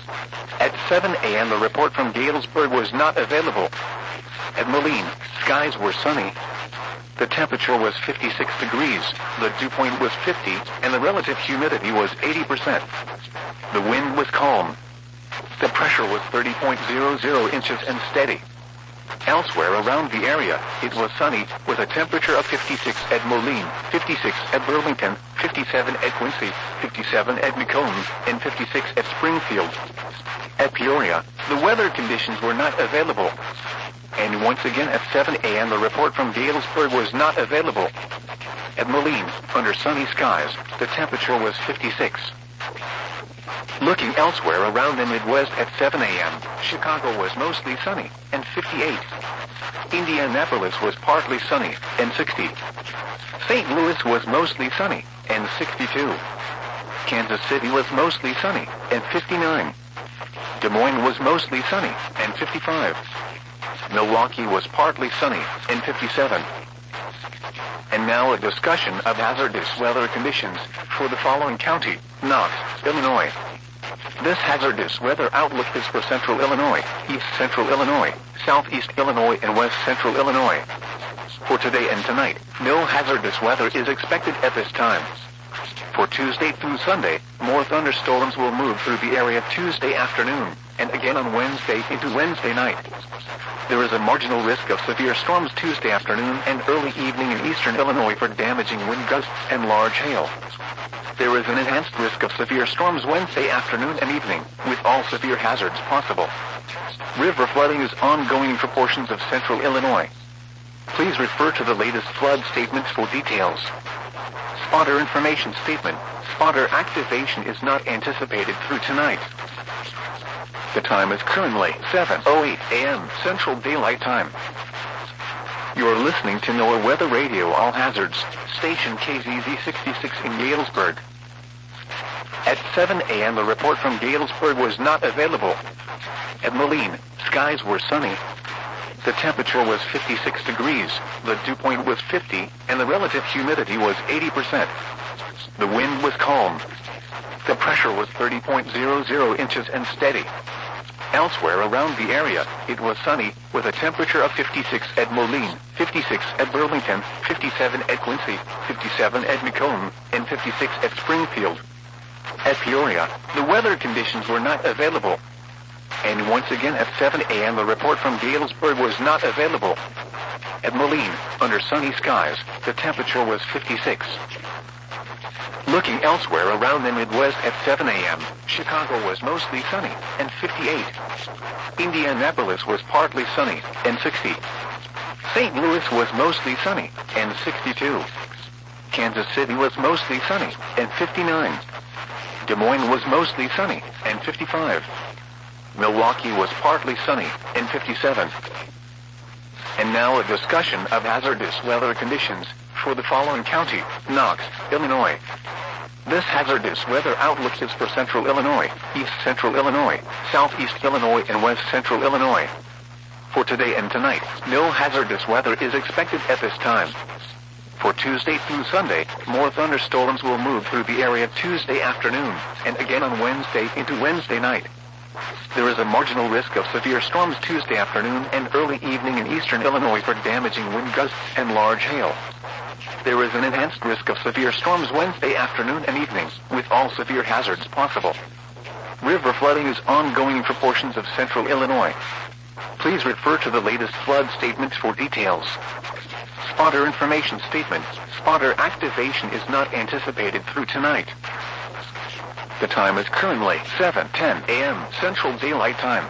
At 7 a.m. the report from Galesburg was not available. At Moline, skies were sunny. The temperature was 56 degrees, the dew point was 50, and the relative humidity was 80%. The wind was calm. The pressure was 30.00 inches and steady. Elsewhere around the area, it was sunny, with a temperature of 56 at Moline, 56 at Burlington, 57 at Quincy, 57 at Macomb, and 56 at Springfield. At Peoria, the weather conditions were not available. And once again at 7 a.m. the report from Galesburg was not available. At Moline, under sunny skies, the temperature was 56. Looking elsewhere around the Midwest at 7 a.m., Chicago was mostly sunny, and 58. Indianapolis was partly sunny, and 60. St. Louis was mostly sunny, and 62. Kansas City was mostly sunny, and 59. Des Moines was mostly sunny, and 55. Milwaukee was partly sunny, and 57. And now a discussion of hazardous weather conditions for the following county: Knox, Illinois. This hazardous weather outlook is for central Illinois, east central Illinois, southeast Illinois, and west central Illinois. For today and tonight, no hazardous weather is expected at this time. For Tuesday through Sunday, more thunderstorms will move through the area Tuesday afternoon, and again on Wednesday into Wednesday night. There is a marginal risk of severe storms Tuesday afternoon and early evening in eastern Illinois for damaging wind gusts and large hail. There is an enhanced risk of severe storms Wednesday afternoon and evening, with all severe hazards possible. River flooding is ongoing in portions of central Illinois. Please refer to the latest flood statements for details. Spotter information statement: spotter activation is not anticipated through tonight. The time is currently 7:08 a.m. Central Daylight Time. You are listening to NOAA Weather Radio All Hazards, station KZZ 66 in Galesburg. At 7 a.m. the report from Galesburg was not available. At Moline, skies were sunny. The temperature was 56 degrees, the dew point was 50, and the relative humidity was 80%. The wind was calm. The pressure was 30.00 inches and steady. Elsewhere around the area, it was sunny, with a temperature of 56 at Moline, 56 at Burlington, 57 at Quincy, 57 at Macomb, and 56 at Springfield. At Peoria, the weather conditions were not available. And once again at 7 a.m. the report from Galesburg was not available. At Moline, under sunny skies, the temperature was 56. Looking elsewhere around the Midwest at 7 a.m., Chicago was mostly sunny, and 58. Indianapolis was partly sunny, and 60. St. Louis was mostly sunny, and 62. Kansas City was mostly sunny, and 59. Des Moines was mostly sunny, and 55. Milwaukee was partly sunny, and 57. And now a discussion of hazardous weather conditions for the following county: Knox, Illinois. This hazardous weather outlook is for central Illinois, east central Illinois, southeast Illinois, and west central Illinois. For today and tonight, no hazardous weather is expected at this time. For Tuesday through Sunday, more thunderstorms will move through the area Tuesday afternoon, and again on Wednesday into Wednesday night. There is a marginal risk of severe storms Tuesday afternoon and early evening in eastern Illinois for damaging wind gusts and large hail. There is an enhanced risk of severe storms Wednesday afternoon and evening, with all severe hazards possible. River flooding is ongoing in portions of central Illinois. Please refer to the latest flood statements for details. Spotter information statement: spotter activation is not anticipated through tonight. The time is currently 7:10 a.m. Central Daylight Time.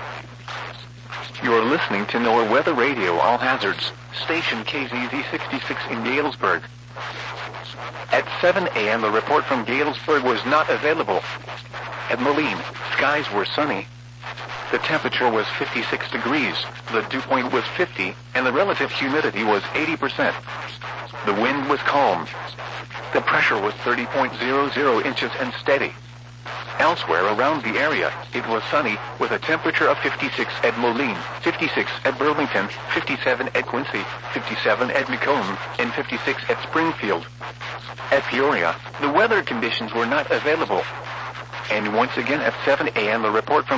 You are listening to NOAA Weather Radio All Hazards, station KZZ 66 in Galesburg. At 7 a.m. the report from Galesburg was not available. At Moline, skies were sunny. The temperature was 56 degrees, the dew point was 50, and the relative humidity was 80%. The wind was calm. The pressure was 30.00 inches and steady. Elsewhere around the area, it was sunny, with a temperature of 56 at Moline, 56 at Burlington, 57 at Quincy, 57 at Macomb, and 56 at Springfield. At Peoria, the weather conditions were not available. And once again at 7 a.m. the report from